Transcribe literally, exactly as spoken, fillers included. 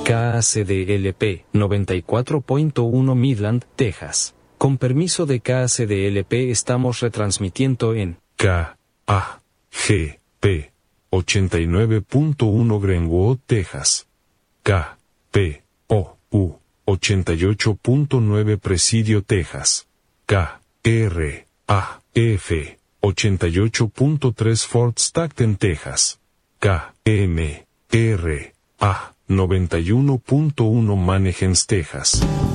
K A C D L P noventa y cuatro punto uno Midland, Texas. Con permiso de K A C D L P estamos retransmitiendo en K A G P ochenta y nueve punto uno Greenwood, Texas. K P O U ochenta y ocho punto nueve Presidio, Texas. K R A F ochenta y ocho punto tres Fort Stockton, Texas. K M R A noventa y uno punto uno Manheim, Texas.